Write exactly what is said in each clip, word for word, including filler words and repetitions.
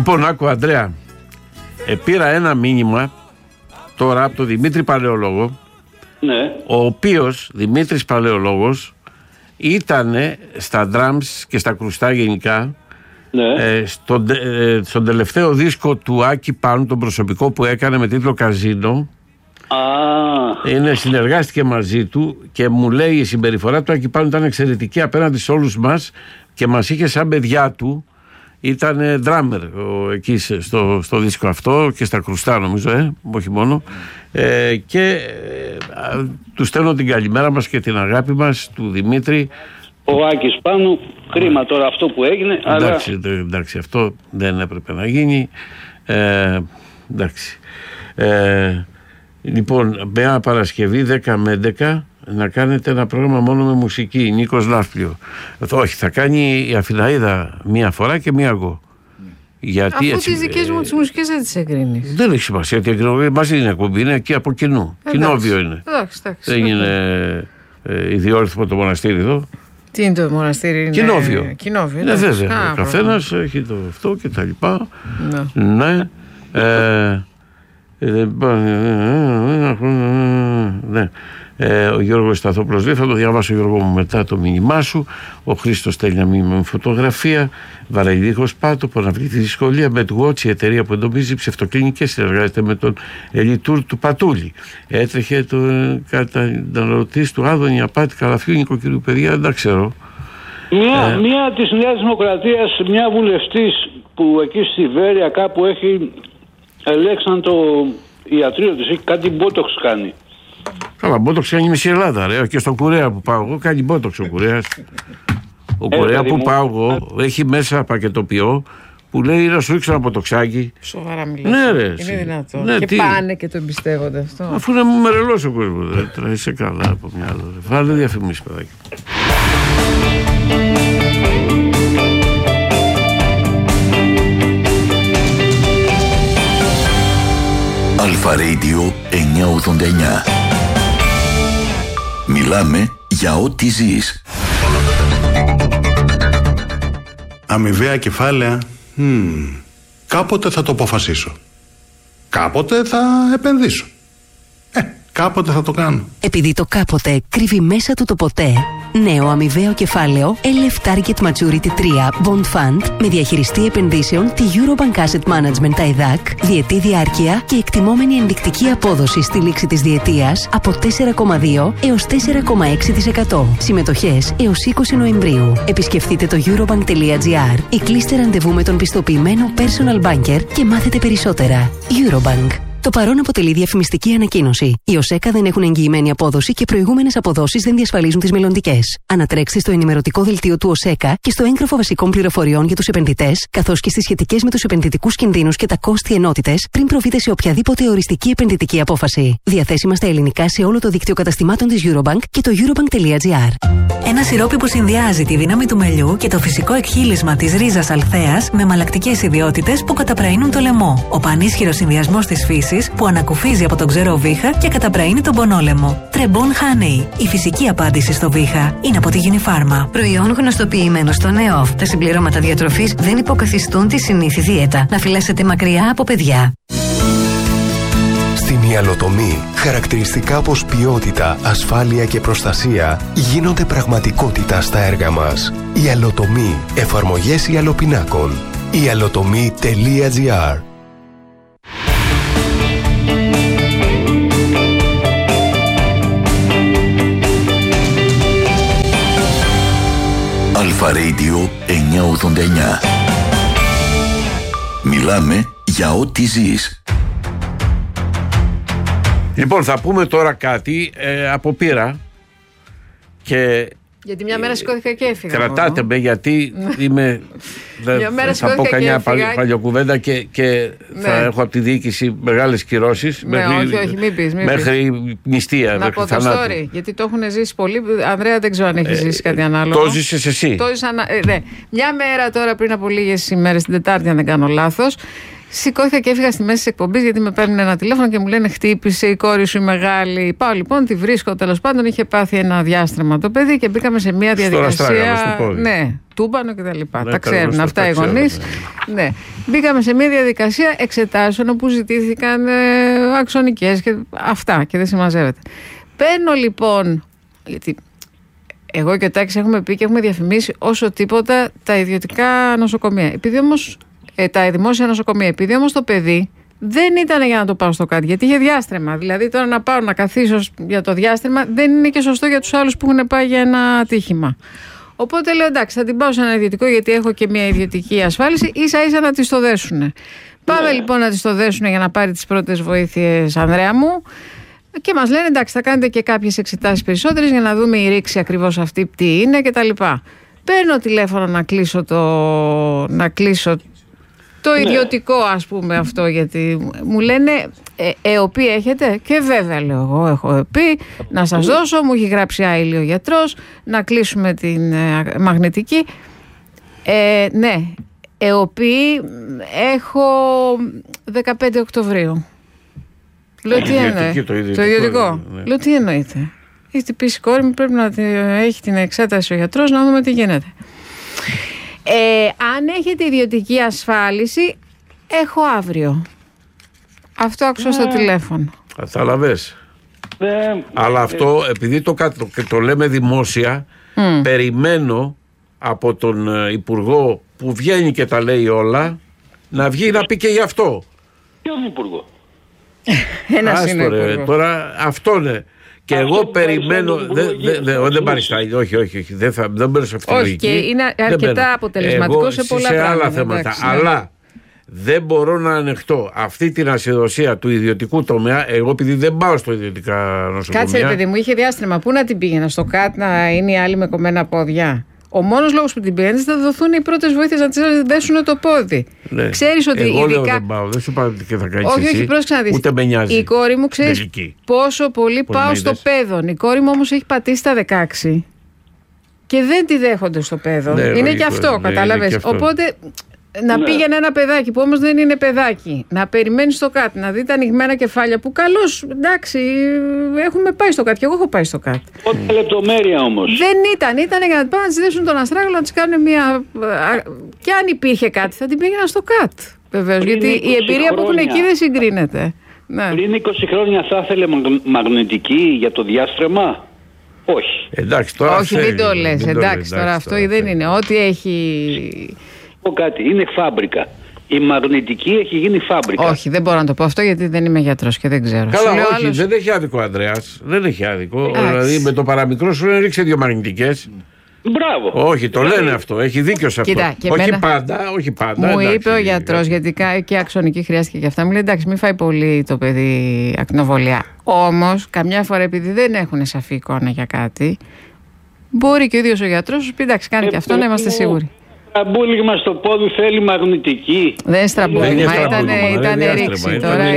Λοιπόν, άκου Ανδρέα, ε, πήρα ένα μήνυμα τώρα από τον Δημήτρη Παλαιολόγο, ναι. Ο οποίος, Δημήτρης Παλαιολόγος, ήταν στα drums και στα κρουστά γενικά, ναι. ε, στον, ε, στον τελευταίο δίσκο του Άκη Πάνου, τον προσωπικό που έκανε με τίτλο Καζίνο. Ah. Είναι, συνεργάστηκε μαζί του και μου λέει η συμπεριφορά του Άκη Πάνου ήταν εξαιρετική απέναντι σε όλους μας και μας είχε σαν παιδιά του. Ήταν ντράμερ εκεί στο, στο δίσκο αυτό και στα κρουστά νομίζω, ε, όχι μόνο. Ε, και ε, του στέλνω την καλημέρα μας και την αγάπη μας του Δημήτρη. Ο Άκης Πάνου, κρίμα τώρα αυτό που έγινε. Εντάξει, αλλά... εντάξει, αυτό δεν έπρεπε να γίνει. Ε, εντάξει. Ε, λοιπόν, μια Παρασκευή δέκα με έντεκα να κάνετε ένα πρόγραμμα μόνο με μουσική. Νίκος Ναύπλιο. Όχι, θα κάνει η Αθηναίδα μία φορά και μία εγώ. Γιατί αφού έτσι, τις δικές μου τις μουσικές δεν τις εγκρίνεις. Δεν έχει σημασία τι εγκρίνω. Μαζί είναι εκπομπή, είναι εκεί από κοινού. Κοινόβιο είναι. Εντάξει, εντάξει. Δεν είναι ε, ιδιόρυθμο το μοναστήρι εδώ. Τι είναι το μοναστήρι, είναι κοινόβιο. Κοινόβιο. Ναι, βέβαια. Ο καθένας έχει το αυτό και τα λοιπά. Ναι. Ναι. Ε, ναι. Ε, ο Γιώργος Σταθόπουλος λέει, θα το διαβάσω Γιώργο μου μετά το μήνυμά σου. Ο Χρήστος στέλνει ένα μήνυμα με φωτογραφία. Βαραϊδίχος Πάτο, που αναβλεί τη δυσκολία με του Watch, η εταιρεία που εντοπίζει ψευτοκλίνικες, συνεργάζεται με τον Ελιτούρ του Πατούλη. Έτρεχε το καταναλωτής του Άδωνη απάτη καλαφιού νοικοκυριού, παιδιά, δεν τα ξέρω. Μια, ε, μια της Νέας Δημοκρατίας, μια βουλευτής που εκεί στη Βέρεια κάπου έχει ελέξαν το ιατρείο της, έχει κάτι μπότοξ κάνει. Καλά, μπότοξ κάνει μισή Ελλάδα, ρε. Και στον Κουρέα που πάω εγώ κάνει μπότοξ ο Κουρέας. Ο ε, Κουρέα που μου. πάω εγώ έχει μέσα πακετοποιό που λέει να σου ρίξω ένα μποτοξάκι. Σοβαρά μιλάς. Ναι, ρε. Είναι δυνατό. Ναι, και τι... πάνε και το εμπιστεύονται αυτό. Αφού είναι μερελός ο κόσμος. Ρε. Είσαι καλά από μυαλό. Βάλε διαφημίσεις, παιδάκι. Αλφα Radio εννιακόσια ογδόντα εννιά. Μιλάμε για ό,τι ζεις. Αμοιβαία κεφάλαια. Hmm. Κάποτε θα το αποφασίσω. Κάποτε θα επενδύσω. Ε, κάποτε θα το κάνω. Επειδή το κάποτε κρύβει μέσα του το ποτέ, νέο αμοιβαίο κεφάλαιο ελ εφ Target Maturity τρία Bond Fund με διαχειριστή επενδύσεων τη Eurobank Asset Management τα ΕΔΑΚ, διετή διάρκεια και εκτιμόμενη ενδεικτική απόδοση στη λήξη της διετίας από τέσσερα κόμμα δύο έως τέσσερα κόμμα έξι τοις εκατό. Συμμετοχές έως είκοσι Νοεμβρίου. Επισκεφτείτε το eurobank.gr ή κλείστε ραντεβού με τον πιστοποιημένο personal banker και μάθετε περισσότερα. Eurobank. Το παρόν αποτελεί διαφημιστική ανακοίνωση. Οι ΟΣΕΚΑ δεν έχουν εγγυημένη απόδοση και προηγούμενες αποδόσεις δεν διασφαλίζουν τις μελλοντικές. Ανατρέξτε στο ενημερωτικό δελτίο του ΟΣΕΚΑ και στο έγγραφο βασικών πληροφοριών για τους επενδυτές, καθώς και στις σχετικές με τους επενδυτικούς κινδύνους και τα κόστη ενότητες, πριν προβείτε σε οποιαδήποτε οριστική επενδυτική απόφαση. Διαθέσιμα στα ελληνικά σε όλο το δίκτυο καταστημάτων της Eurobank και το eurobank.gr. Ένα σιρόπι που συνδυάζει τη δύναμη του μελιού και το φυσικό εκχύλισμα της ρίζας αλθέας με μαλακτικές ιδιότητες που καταπραίνουν το λαιμό. Ο πανίσχυρος συνδυασμός της φύσης που ανακουφίζει από τον ξερό βήχα και καταπραίνει τον πονόλαιμο. Τρεμπόν Honey. Η φυσική απάντηση στο βήχα είναι από τη Unifarma. Προϊόν γνωστοποιημένο στο ΝΕΟΦ. Τα συμπληρώματα διατροφής δεν υποκαθιστούν τη συνήθη δίαιτα. Να φυλάσσετε μακριά από παιδιά. Στην Ιαλοτομή, χαρακτηριστικά όπως ποιότητα, ασφάλεια και προστασία γίνονται πραγματικότητα στα έργα μας. Ιαλοτομή. Εφαρμογές ιαλοπινάκων. ιαλοτομή.gr. Αλφα Radio εννιακόσια ογδόντα εννιά. Μιλάμε για ό,τι ζεις. Λοιπόν, θα πούμε τώρα κάτι ε, από πείρα και... Γιατί μια μέρα σηκώθηκα και έφυγα. Κρατάτε με, γιατί είμαι. Μια μέρα θα πω καμιά παλιοκουβέντα και, και ναι. θα έχω από τη διοίκηση μεγάλες κυρώσεις. Ναι, μέχρι, όχι, όχι, μην πεις, μην μέχρι νηστεία. Να πω το story, γιατί το έχουν ζήσει πολλοί. Ανδρέα, δεν ξέρω αν έχει ζήσει ε, κάτι ανάλογο. Το ζήσεις εσύ. Το ζήσα, ε, ναι. Μια μέρα τώρα πριν από λίγες ημέρες, την Τετάρτη, αν δεν κάνω λάθος. Σηκώθηκα και έφυγα στη μέση της εκπομπής γιατί με παίρνουν ένα τηλέφωνο και μου λένε χτύπησε η κόρη σου η μεγάλη. Πάω λοιπόν, τη βρίσκω, τέλος πάντων είχε πάθει ένα διάστρεμα το παιδί και μπήκαμε σε μια διαδικασία. Στο ναι, τούμπανο και τα λοιπά. Ναι, τα ξέρουν αυτά οι γονείς. Ναι. Μπήκαμε σε μια διαδικασία εξετάσεων όπου ζητήθηκαν ε, αξονικές και αυτά και δεν συμμαζεύεται. Παίρνω λοιπόν, γιατί εγώ και ο Τάκης έχουμε πει και έχουμε διαφημίσει όσο τίποτα τα ιδιωτικά νοσοκομεία. Επειδή όμως, ε, τα δημόσια νοσοκομεία, επειδή όμως το παιδί δεν ήταν για να το πάω στο κάτι, γιατί είχε διάστρεμα. Δηλαδή τώρα να πάω να καθίσω για το διάστρεμα δεν είναι και σωστό για τους άλλους που έχουν πάει για ένα ατύχημα. Οπότε λέω εντάξει, θα την πάω σε ένα ιδιωτικό, γιατί έχω και μια ιδιωτική ασφάλιση, ίσα ίσα να τη το δέσουνε. Πάμε yeah. λοιπόν να τη το δέσουνε για να πάρει τις πρώτες βοήθειες, Ανδρέα μου. Και μας λένε εντάξει, θα κάνετε και κάποιες εξετάσεις περισσότερες για να δούμε η ρήξη ακριβώς αυτή τι είναι κτλ. Παίρνω τηλέφωνο να κλείσω το, να κλείσω το ναι. ιδιωτικό, ας πούμε, αυτό, γιατί μου λένε ε, ΕΟΠΗ έχετε? Και βέβαια λέω εγώ έχω ΕΟΠΗ, να σας δώσω, μου έχει γράψει άειλη ο γιατρός, να κλείσουμε την ε, μαγνητική. Ε, ναι, ΕΟΠΗ έχω δεκαπέντε Οκτωβρίου. Λέω τι εννοεί, το ιδιωτικό. Το ιδιωτικό. Ναι. Λέω τι εννοείται. Έχει χτυπήσει η κόρη μου, πρέπει να έχει την εξέταση ο γιατρός, να δούμε τι γίνεται. Ε, αν έχετε ιδιωτική ασφάλιση, έχω αύριο. Αυτό άκουσα yeah. στο τηλέφωνο. Κατάλαβες. Yeah. Αλλά αυτό, επειδή το, το, το λέμε δημόσια, mm. περιμένω από τον Υπουργό που βγαίνει και τα λέει όλα, να βγει να πει και γι' αυτό. Ποιον Υπουργό? Ένας είναι Υπουργός. Τώρα αυτό είναι. Και αυτό εγώ περιμένω. Δεν παριστάει. Όχι, όχι, όχι. Δεν, θα, δεν μπαίνω σε αυτή τη λογική. Όχι, και είναι αρκετά αποτελεσματικό σε πολλά σε πράγματα. άλλα θέματα. Εντάξει, ναι. Αλλά δεν μπορώ να ανεχτώ αυτή την ασυδοσία του ιδιωτικού τομέα. Εγώ, επειδή δεν πάω στο ιδιωτικά νοσοκομεία. Κάτσε, παιδί μου, είχε διάστρεμα. Πού να την πήγαινα, στο ΚΑΤ να είναι οι άλλοι με κομμένα πόδια? Ο μόνος λόγος που την πήγαινες θα δοθούν οι πρώτες βοήθειες να της δέσουν το πόδι. Ναι. Ξέρεις ότι εγώ ειδικά. Λέω, δεν πάω, δεν σου πάω και θα κάνεις όχι, εσύ. όχι, πρόσεξε να δεις. Ούτε με νοιάζει. Η κόρη μου ξέρεις πόσο πολύ Πώς πάω στο παιδόν. Η κόρη μου όμως έχει πατήσει τα δεκαέξι και δεν τη δέχονται στο παιδόν. Ναι, είναι λογικό, και αυτό, ναι, κατάλαβες. Οπότε να ναι. πήγαινε ένα παιδάκι που όμως δεν είναι παιδάκι, να περιμένει στο ΚΑΤ, να δει τα ανοιγμένα κεφάλια που καλώς, εντάξει, έχουμε πάει στο ΚΑΤ και εγώ έχω πάει στο ΚΑΤ. Ό,τι λεπτομέρεια όμως. Δεν ήταν, ήταν για να πάνε να της δέσουν τον αστράγαλο, να της κάνουν μια. Και αν υπήρχε κάτι, θα την πήγαινα στο ΚΑΤ. Βεβαίως, γιατί η εμπειρία χρόνια, που έχουν εκεί δεν συγκρίνεται. Ναι. Πριν είκοσι χρόνια θα ήθελε μαγνητική για το διάστρεμα? Όχι. Εντάξει, τώρα όχι, μην το λες. Εντάξει, τώρα αυτό δεν είναι. Ό,τι έχει. Πω κάτι, είναι φάμπρικα. Η μαγνητική έχει γίνει φάμπρικα. Όχι, δεν μπορώ να το πω αυτό γιατί δεν είμαι γιατρός και δεν ξέρω. Καλά, όχι, άλλος. Δεν έχει άδικο ο Ανδρέας. Δεν έχει άδικο. Άξι. Δηλαδή με το παραμικρό σου λένε ρίξε δύο μαγνητικές. Μπράβο. Όχι, το λένε αυτό. Έχει δίκιο σε αυτό. Κοίτα, όχι, μένα... πάντα, όχι πάντα. Μου εντάξει, είπε ο γιατρός, γιατί και αξονική χρειάστηκε και αυτά. Μου λέει εντάξει, μην φάει πολύ το παιδί ακτινοβολία. Όμως, καμιά φορά επειδή δεν έχουν σαφή εικόνα για κάτι, μπορεί και ο ίδιος ο γιατρός σου πει εντάξει, κάνει ε, και αυτό, να είμαστε σίγουροι. Τραμπούλιγμα στο πόδι θέλει μαγνητική. Δεν στραμπούλιγμα, ήταν ρήξη τώρα.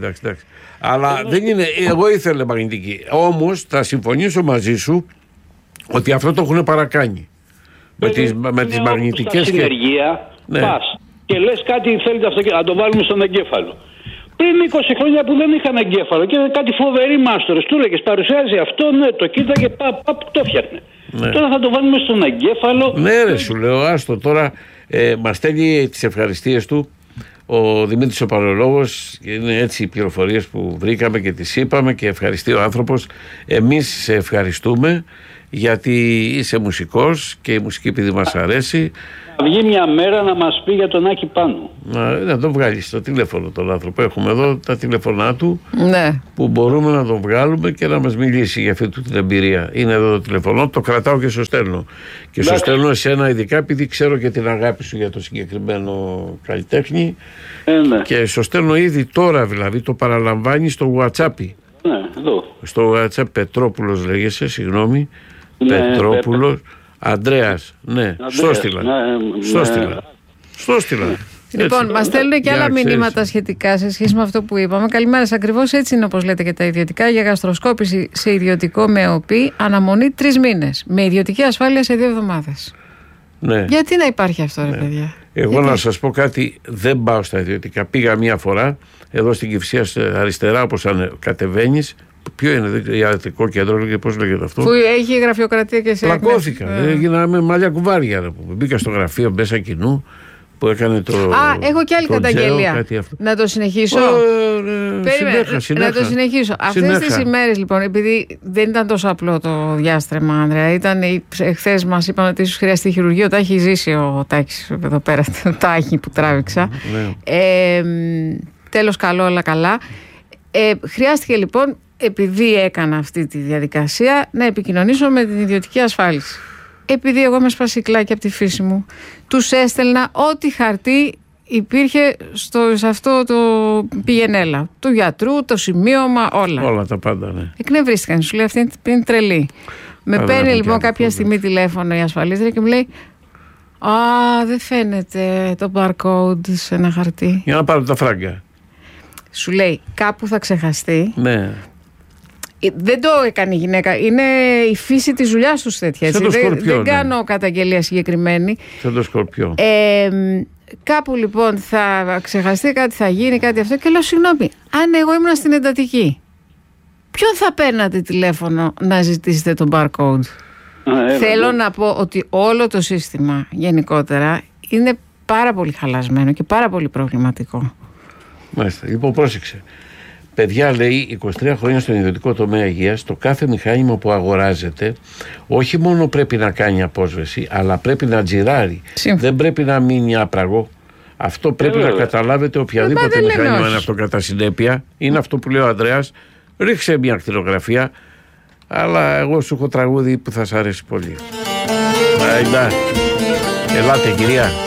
Αλλά δεν είναι, εγώ ήθελα μαγνητική. Όμως θα συμφωνήσω μαζί σου ότι αυτό το έχουν παρακάνει. Με τις, με τις μαγνητικές. Στην συνεργεία ναι. πας και λες κάτι θέλετε αυτό, να το βάλουμε στον εγκέφαλο. Πριν είκοσι χρόνια που δεν είχαν εγκέφαλο και κάτι φοβεροί μάστορες, του έλεγες παρουσιάζει αυτό, ναι, το κοίταγε, παπ, παπ, το φτιάχνε. Ναι. Τώρα θα το βάλουμε στον εγκέφαλο. Ναι, ρε, σου λέω, άστο τώρα. Ε, μας στέλνει τις ευχαριστίες του ο Δημήτρης ο Παλαιολόγος. Είναι έτσι οι πληροφορίες που βρήκαμε και τις είπαμε και ευχαριστεί ο άνθρωπος. Εμείς σε ευχαριστούμε γιατί είσαι μουσικός και η μουσική επειδή μας αρέσει. Να βγει μια μέρα να μας πει για τον Άκη Πάνου. Να, να τον βγάλει στο τηλέφωνο τον άνθρωπο. Έχουμε εδώ τα τηλεφωνά του ναι. που μπορούμε να τον βγάλουμε και να μας μιλήσει για αυτή την εμπειρία. Είναι εδώ το τηλεφωνό, το κρατάω και στο στέλνω. Και στο στέλνω εσένα ειδικά επειδή ξέρω και την αγάπη σου για το συγκεκριμένο καλλιτέχνη. Ε, ναι. Και στο στέλνω ήδη τώρα, δηλαδή το παραλαμβάνει στο WhatsApp. Ναι, εδώ. Στο WhatsApp Πετρόπουλος λέγεσαι, συγγνώμη. Ναι, Πετρόπουλος. Ανδρέας, ναι, στο στείλα. Στο στείλα. Στο στείλα. Λοιπόν, μας στέλνουν και άλλα μηνύματα σχετικά σε σχέση με αυτό που είπαμε. Καλημέρα, ακριβώς έτσι είναι όπως λέτε και τα ιδιωτικά. Για γαστροσκόπηση σε ιδιωτικό με ΟΠΗ, αναμονή τρεις μήνες. Με ιδιωτική ασφάλεια σε δύο εβδομάδες. Ναι. Γιατί να υπάρχει αυτό, ρε ναι. παιδιά? Εγώ Γιατί? να σας πω κάτι, δεν πάω στα ιδιωτικά. Πήγα μία φορά εδώ στην Κυφσία αριστερά, όπως κατεβαίνεις. Ποιο είναι, ιατρικό κέντρο και πώς λέγεται αυτό. Που έχει γραφειοκρατία και σε. Πλακώθηκα. Ε. Έγινα με μαλλιά κουβάρια. Μπήκα στο γραφείο μέσα κοινού. Που έκανε το. Α, έχω και άλλη καταγγελία. Να το συνεχίσω. Oh, ε, συνέχα, συνέχα. Να το συνεχίσω. Αυτές τις ημέρες λοιπόν, επειδή δεν ήταν τόσο απλό το διάστρεμα, Άνδρεα, ήταν χθες μας είπαν ότι ίσως χρειαστεί χειρουργείο. Τα έχει ζήσει ο Τάκης εδώ πέρα, το Τάκη που τράβηξα. Ναι. Ε, τέλος καλό, όλα καλά. Ε, χρειάστηκε λοιπόν, επειδή έκανα αυτή τη διαδικασία, να επικοινωνήσω με την ιδιωτική ασφάλιση. Επειδή εγώ είμαι σπασικλάκι από τη φύση μου, τους έστελνα ό,τι χαρτί υπήρχε στο, σε αυτό το πηγενέλα του γιατρού, το σημείωμα, όλα. Όλα τα πάντα, ναι. Εκνευρίστηκαν, σου λέει αυτή είναι τρελή. Με Άρα, παίρνει λοιπόν κάποια στιγμή τηλέφωνο η ασφαλίστρια και μου λέει «Α, δεν φαίνεται το barcode σε ένα χαρτί». Για να πάρω τα φράγκα. Σου λέει κάπου θα ξεχαστεί. Ναι. Δεν το έκανε η γυναίκα. Είναι η φύση της δουλειάς τους τέτοια. Έτσι. Δεν, δεν ναι. κάνω καταγγελία συγκεκριμένη. Σαν το σκορπιό. Ε, κάπου λοιπόν θα ξεχαστεί, κάτι θα γίνει, κάτι αυτό. Και λέω συγγνώμη, αν εγώ ήμουν στην εντατική, ποιον θα παίρνατε τηλέφωνο να ζητήσετε τον barcode? Α, Θέλω να πω ότι όλο το σύστημα γενικότερα είναι πάρα πολύ χαλασμένο και πάρα πολύ προβληματικό. Μάλιστα. Λοιπόν, πρόσεξε. Παιδιά, λέει, είκοσι τρία χρόνια στον ιδιωτικό τομέα υγείας, το κάθε μηχάνημα που αγοράζεται όχι μόνο πρέπει να κάνει απόσβεση, αλλά πρέπει να τζιράρει. Συμφ... Δεν πρέπει να μείνει άπραγο. Αυτό πρέπει ε, να καταλάβετε. Οποιαδήποτε μηχάνημα είναι αυτό κατά συνέπεια. Είναι αυτό που λέει ο Ανδρέας. Ρίξε μια ακτινογραφία. Αλλά εγώ σου έχω τραγούδι που θα σ' αρέσει πολύ. Άιντα. Ελάτε, κυρία.